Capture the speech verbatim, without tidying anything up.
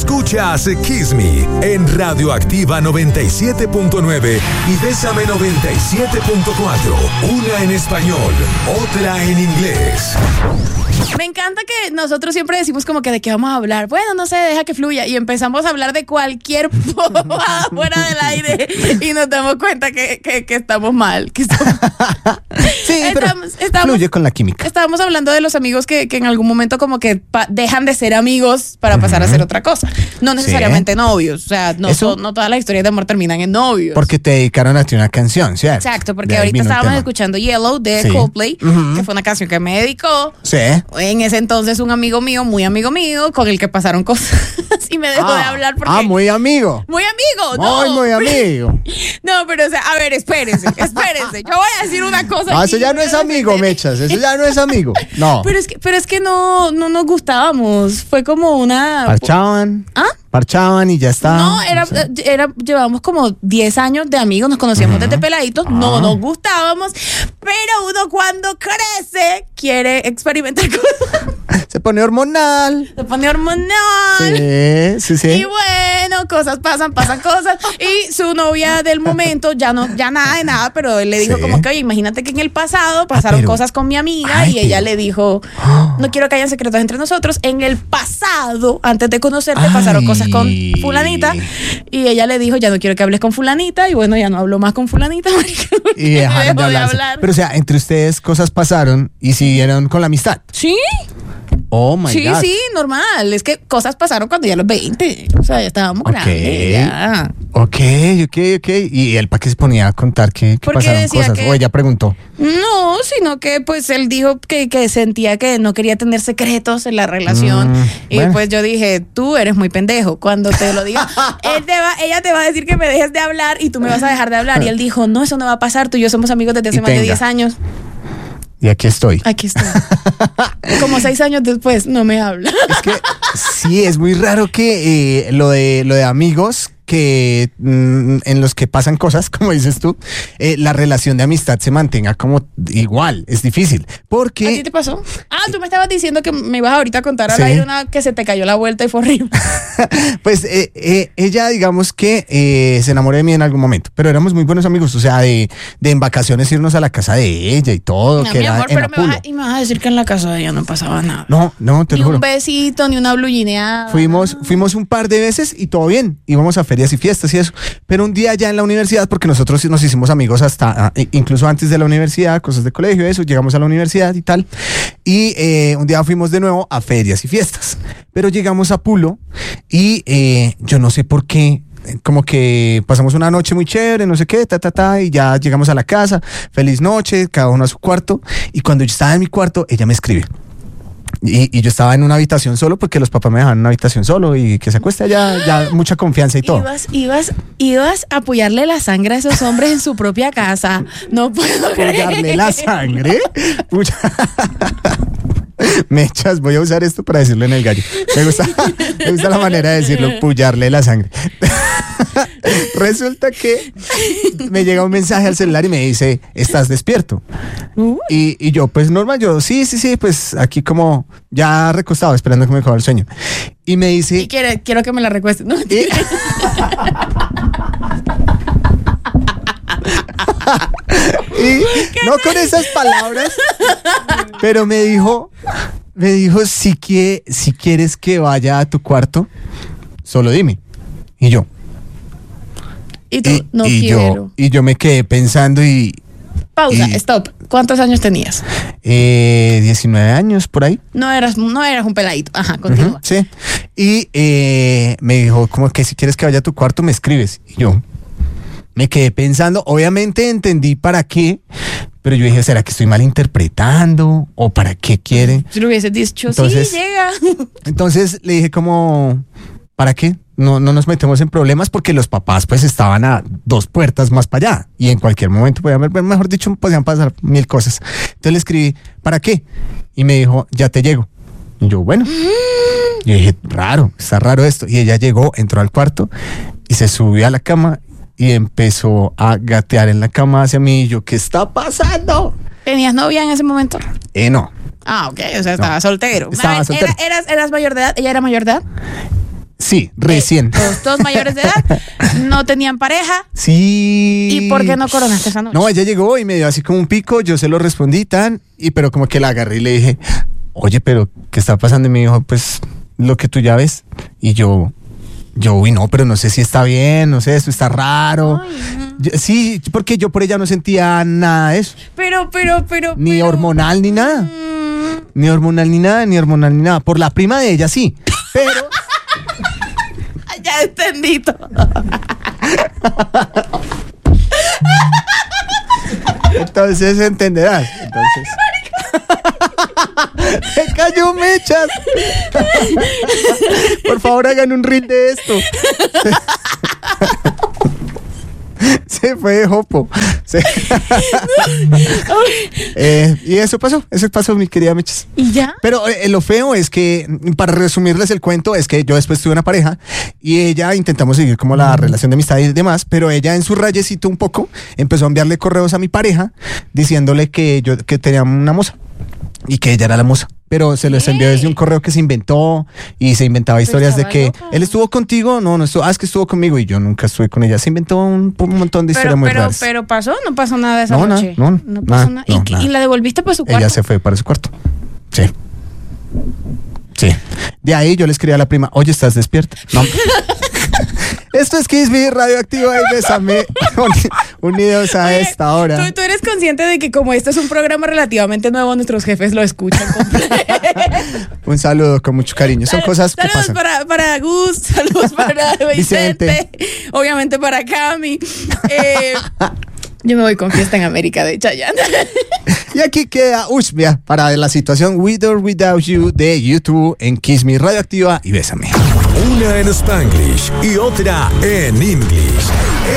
Escuchas Kiss Me en Radioactiva noventa y siete punto nueve y Bésame noventa y siete punto cuatro. Una en español, otra en inglés. Me encanta que nosotros siempre decimos como que de qué vamos a hablar. Bueno, no sé, deja que fluya. Y empezamos a hablar de cualquier bobada fuera del aire y nos damos cuenta que, que, que estamos mal. Que estamos... Sí, estamos, pero estamos, fluye con la química. Estábamos hablando de los amigos que, que en algún momento como que pa- dejan de ser amigos para pasar uh-huh. a ser otra cosa. No necesariamente sí. novios. O sea, no, to, no todas las historias de amor terminan en novios. Porque te dedicaron a ti una canción, ¿cierto? Exacto, porque ahorita estábamos escuchando Yellow de sí. Coldplay, uh-huh. que fue una canción que me dedicó. Sí. En ese entonces un amigo mío, muy amigo mío, con el que pasaron cosas y me dejó ah, de hablar porque... Ah, muy amigo. Muy amigo, no. Muy, muy amigo. No, pero o sea, a ver, espérense, espérense. Yo voy a decir una cosa. Ah, eso ya no es amigo, Mechas, eso ya no es amigo. No. Pero es que, pero es que no, no nos gustábamos. Fue como una... Parchaban. ¿Ah? Parchaban y ya está. No, era, era, llevábamos como diez años de amigos, nos conocíamos uh-huh. desde peladitos, ah. no nos gustábamos, pero uno cuando crece quiere experimentar cosas. Se pone hormonal. Se pone hormonal. Sí, sí, sí. Y bueno, cosas pasan, pasan cosas. Y su novia del momento, ya no, ya nada de nada, pero él le dijo sí. como que, oye, imagínate que en el pasado pasaron ah, pero, cosas con mi amiga ay, y ella pero, le dijo, no quiero que hayan secretos entre nosotros. En el pasado, antes de conocerte, ay. pasaron cosas con fulanita y ella le dijo, ya no quiero que hables con fulanita y bueno, ya no habló más con fulanita. Y dejaron de, de hablar. Pero o sea, entre ustedes cosas pasaron y siguieron con la amistad. Sí. Oh my sí, God. Sí, sí, normal. Es que cosas pasaron cuando ya a los veinte. O sea, ya estábamos okay. grandes. Ya. Ok, ok, ok. ¿Y él para qué se ponía a contar que, que pasaron cosas? Que... ¿O ella preguntó? No, sino que pues él dijo que, que sentía que no quería tener secretos en la relación. Mm, y bueno. pues yo dije, tú eres muy pendejo. Cuando te lo diga, él te va, ella te va a decir que me dejes de hablar y tú me vas a dejar de hablar. Y él dijo, no, eso no va a pasar. Tú y yo somos amigos desde hace más de diez años. Y aquí estoy. Aquí estoy. Como seis años después no me habla. Es que sí, es muy raro que eh, lo de lo de amigos que mm, en los que pasan cosas, como dices tú, eh, la relación de amistad se mantenga como igual. Es difícil. Porque... ¿A ti te pasó? Ah, tú me estabas diciendo que me ibas ahorita a contar sí. al aire una que se te cayó la vuelta y fue horrible. Pues eh, eh, ella, digamos que eh, se enamoró de mí en algún momento, pero éramos muy buenos amigos, o sea, de, de en vacaciones irnos a la casa de ella y todo. No, que mi era amor, en pero me vas, a, y me vas a decir que en la casa de ella no pasaba nada. No, no, te ni lo juro. Ni un besito, ni una bluyineada. Fuimos, fuimos un par de veces y todo bien, íbamos a ferias y fiestas y eso. Pero un día ya en la universidad, porque nosotros nos hicimos amigos hasta, incluso antes de la universidad, cosas de colegio, eso, llegamos a la universidad y tal. Y eh, un día fuimos de nuevo a ferias y fiestas. Pero llegamos a Pulo y eh, yo no sé por qué, como que pasamos una noche muy chévere, no sé qué, ta, ta, ta, y ya llegamos a la casa, feliz noche, cada uno a su cuarto. Y cuando yo estaba en mi cuarto, ella me escribe. Y, y yo estaba en una habitación solo porque los papás me dejaban en una habitación solo y que se acueste allá, ya mucha confianza y todo. Ibas, ibas, ibas a apoyarle la sangre a esos hombres en su propia casa. No puedo ¿Apoyarle la sangre? Pucha. Mechas, voy a usar esto para decirlo en el gallo. Me gusta, me gusta la manera de decirlo, pullarle la sangre. Resulta que me llega un mensaje al celular y me dice, ¿estás despierto? Y, y yo, pues normal, yo, sí, sí, sí, pues aquí como ya recostado, esperando que me coja el sueño. Y me dice... Y quiere, quiero que me la recueste, ¿no? Y, y no con esas palabras, pero me dijo, me dijo, si, que, si quieres que vaya a tu cuarto, solo dime. Y yo... Y tú, y, no y quiero. Yo, y yo me quedé pensando y... Pausa, y, stop. ¿Cuántos años tenías? Eh, diecinueve años, por ahí. No eras, no eras un peladito. Ajá, continúa. Uh-huh, sí. Y eh, me dijo, como que si quieres que vaya a tu cuarto, me escribes. Y yo me quedé pensando, obviamente entendí para qué, pero yo dije, ¿será que estoy malinterpretando? ¿O para qué quiere? Si lo hubieses dicho, entonces, sí, llega. Entonces le dije como, ¿para qué? No, no nos metemos en problemas porque los papás pues estaban a dos puertas más para allá y en cualquier momento podían haber, mejor dicho, podían pasar mil cosas. Entonces le escribí, ¿para qué? Y me dijo, ya te llego. Y yo, bueno. Y dije, raro, está raro esto. Y ella llegó, entró al cuarto y se subió a la cama y empezó a gatear en la cama hacia mí. Y yo, ¿qué está pasando? ¿Tenías novia en ese momento? Eh, no. Ah, ok, o sea, estaba no. soltero. Estaba ver, soltero. Era, eras, ¿Eras mayor de edad? ¿Ella era mayor de edad? Sí, recién. Eh, todos, todos mayores de edad, no tenían pareja. Sí. ¿Y por qué no coronaste esa noche? No, ella llegó y me dio así como un pico, yo se lo respondí tan, y pero como que la agarré y le dije, oye, pero ¿qué está pasando? Y me dijo, pues lo que tú ya ves. Y yo, yo, uy, no, pero no sé si está bien, no sé, esto está raro. Ay, Yo- sí, porque yo por ella no sentía nada de eso. Pero, pero, pero. Ni pero, hormonal ni nada. mm, Ni hormonal ni nada, ni hormonal ni nada. Por la prima de ella sí. Pero. ya entendí todo. Entonces entenderás. Entonces. Me cayó mechas. Por favor, hagan un reel de esto. Se fue de jopo. Se- Eh, y eso pasó, eso pasó, mi querida Mechas. ¿Y ya? Pero eh, lo feo es que, para resumirles el cuento, es que yo después tuve una pareja y ella intentamos seguir como la relación de amistad y demás, pero ella en su rayecito un poco empezó a enviarle correos a mi pareja diciéndole que yo que tenía una moza y que ella era la moza. Pero se los envió desde un correo que se inventó y se inventaba historias de estaba que loca. él estuvo contigo, no, no estuvo, ah, es que estuvo conmigo y yo nunca estuve con ella. Se inventó un, un montón de historias Pero, muy pero, raras. pero pasó, no pasó nada esa No, no, noche. no, pasó nada, nada. no, ¿Y, qué- nada. ¿Y la devolviste para su cuarto? Ella se fue para su cuarto. Sí. Sí. De ahí yo le escribí a la prima, oye, ¿estás despierta? No. Esto es Kiss Me, Radioactiva y Bésame, unidos a Oye, esta hora. ¿tú, tú eres consciente de que como este es un programa relativamente nuevo, nuestros jefes lo escuchan completo? Un saludo con mucho cariño. Son Sal- cosas que saludos pasan. para, para Gus, saludos para Vicente, Vicente. obviamente para Cami. Eh, yo me voy con Fiesta en América de Chayanne. Y aquí queda, uy, mira, para la situación With or Without You de YouTube en Kiss Me, Radioactiva y Bésame. Una en Spanglish y otra en English.